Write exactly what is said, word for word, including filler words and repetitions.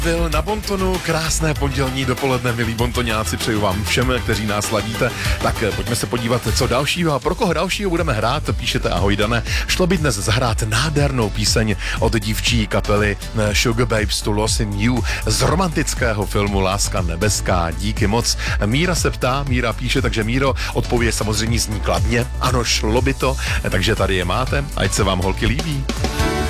Byl na Bontonu, krásné pondělní dopoledne, milí bontoňáci, přeju vám všem, kteří nás ladíte. Tak pojďme se podívat, co dalšího a pro koho dalšího budeme hrát. Píšete ahoj Dane. Šlo by dnes zahrát nádhernou píseň od dívčí kapely Sugar Babes to Lost in You z romantického filmu Láska nebeská. Díky moc. Míra se ptá, Míra píše, takže Míro, odpověď samozřejmě zní kladně. Ano, šlo by to, takže tady je máte, ať se vám holky líbí.